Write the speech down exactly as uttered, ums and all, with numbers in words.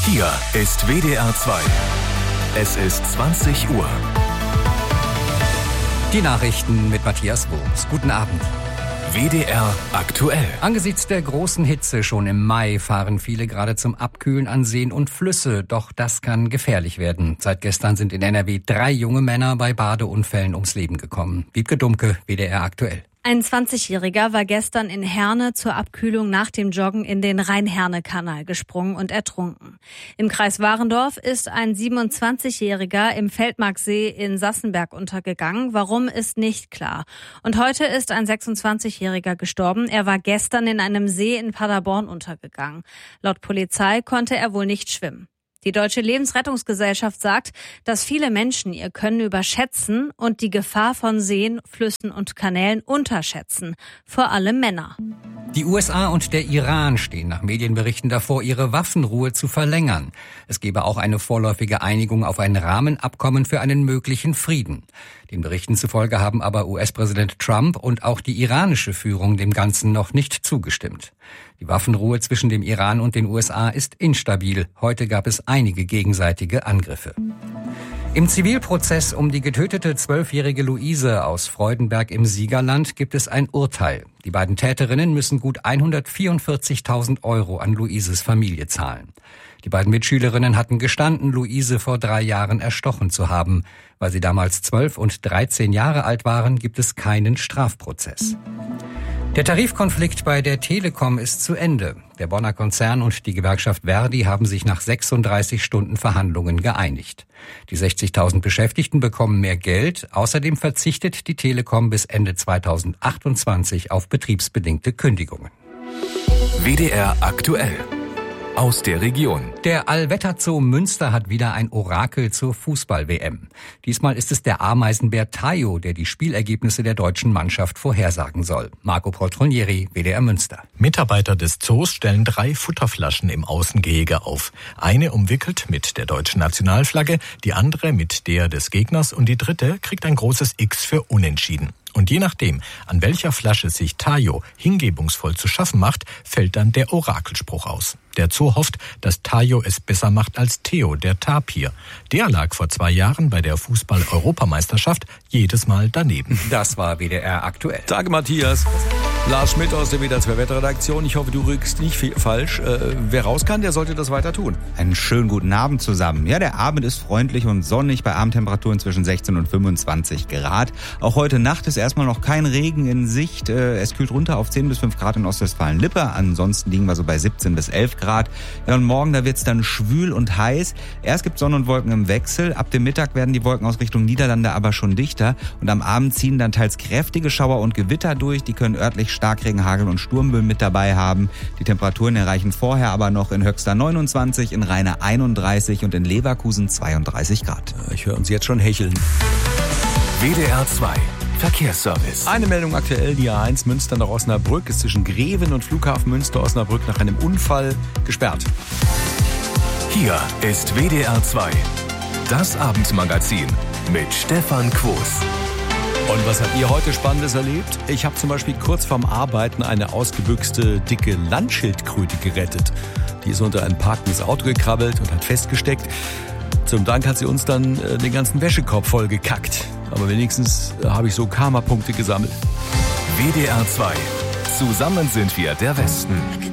Hier ist W D R zwei. Es ist zwanzig Uhr. Die Nachrichten mit Matthias Wurms. Guten Abend. W D R aktuell. Angesichts der großen Hitze schon im Mai fahren viele gerade zum Abkühlen an Seen und Flüsse. Doch das kann gefährlich werden. Seit gestern sind in N R W drei junge Männer bei Badeunfällen ums Leben gekommen. Wiebke Dumke, W D R aktuell. Ein zwanzigjähriger war gestern in Herne zur Abkühlung nach dem Joggen in den Rhein-Herne-Kanal gesprungen und ertrunken. Im Kreis Warendorf ist ein siebenundzwanzigjähriger im Feldmarksee in Sassenberg untergegangen. Warum, ist nicht klar. Und heute ist ein sechsundzwanzigjähriger gestorben. Er war gestern in einem See in Paderborn untergegangen. Laut Polizei konnte er wohl nicht schwimmen. Die Deutsche Lebensrettungsgesellschaft sagt, dass viele Menschen ihr Können überschätzen und die Gefahr von Seen, Flüssen und Kanälen unterschätzen. Vor allem Männer. Die U S A und der Iran stehen nach Medienberichten davor, ihre Waffenruhe zu verlängern. Es gebe auch eine vorläufige Einigung auf ein Rahmenabkommen für einen möglichen Frieden. Den Berichten zufolge haben aber U S-Präsident Trump und auch die iranische Führung dem Ganzen noch nicht zugestimmt. Die Waffenruhe zwischen dem Iran und den U S A ist instabil. Heute gab es einige gegenseitige Angriffe. Im Zivilprozess um die getötete zwölfjährige Luise aus Freudenberg im Siegerland gibt es ein Urteil. Die beiden Täterinnen müssen gut hundertvierundvierzigtausend Euro an Luises Familie zahlen. Die beiden Mitschülerinnen hatten gestanden, Luise vor drei Jahren erstochen zu haben. Weil sie damals zwölf und dreizehn Jahre alt waren, gibt es keinen Strafprozess. Der Tarifkonflikt bei der Telekom ist zu Ende. Der Bonner Konzern und die Gewerkschaft Verdi haben sich nach sechsunddreißig Stunden Verhandlungen geeinigt. Die sechzigtausend Beschäftigten bekommen mehr Geld. Außerdem verzichtet die Telekom bis Ende zweitausendachtundzwanzig auf betriebsbedingte Kündigungen. W D R aktuell. Aus der Region. Der Allwetterzoo Münster hat wieder ein Orakel zur Fußball-W M. Diesmal ist es der Ameisenbär Tayo, der die Spielergebnisse der deutschen Mannschaft vorhersagen soll. Marco Poltronieri, W D R Münster. Mitarbeiter des Zoos stellen drei Futterflaschen im Außengehege auf. Eine umwickelt mit der deutschen Nationalflagge, die andere mit der des Gegners und die dritte kriegt ein großes X für Unentschieden. Und je nachdem, an welcher Flasche sich Tayo hingebungsvoll zu schaffen macht, fällt dann der Orakelspruch aus. Der Zoo hofft, dass Tayo es besser macht als Theo, der Tapir. Der lag vor zwei Jahren bei der Fußball-Europameisterschaft jedes Mal daneben. Das war W D R aktuell. Danke, Matthias. Lars Schmidt aus der W D R zwei Wetterredaktion. Ich hoffe, du rückst nicht viel falsch. Äh, wer raus kann, der sollte das weiter tun. Einen schönen guten Abend zusammen. Ja, der Abend ist freundlich und sonnig bei Abendtemperaturen zwischen sechzehn und fünfundzwanzig Grad. Auch heute Nacht ist erstmal noch kein Regen in Sicht. Äh, es kühlt runter auf zehn bis fünf Grad in Ostwestfalen-Lippe. Ansonsten liegen wir so bei siebzehn bis elf Grad. Ja, und morgen, da wird's dann schwül und heiß. Erst gibt's Sonne und Wolken im Wechsel. Ab dem Mittag werden die Wolken aus Richtung Niederlande aber schon dichter. Und am Abend ziehen dann teils kräftige Schauer und Gewitter durch. Die können örtlich Starkregen, Hagel und Sturmböen mit dabei haben. Die Temperaturen erreichen vorher aber noch in Höxter neunundzwanzig, in Rheine einunddreißig und in Leverkusen zweiunddreißig Grad. Ich höre uns jetzt schon hecheln. W D R zwei. Verkehrsservice. Eine Meldung aktuell, die A eins Münster nach Osnabrück ist zwischen Greven und Flughafen Münster-Osnabrück nach einem Unfall gesperrt. Hier ist W D R zwei. Das Abendmagazin mit Stefan Quos. Und was habt ihr heute Spannendes erlebt? Ich habe zum Beispiel kurz vorm Arbeiten eine ausgebüxte, dicke Landschildkröte gerettet. Die ist unter ein parkendes Auto gekrabbelt und hat festgesteckt. Zum Dank hat sie uns dann äh, den ganzen Wäschekorb voll gekackt. Aber wenigstens äh, habe ich so Karma-Punkte gesammelt. W D R zwei. Zusammen sind wir der Westen.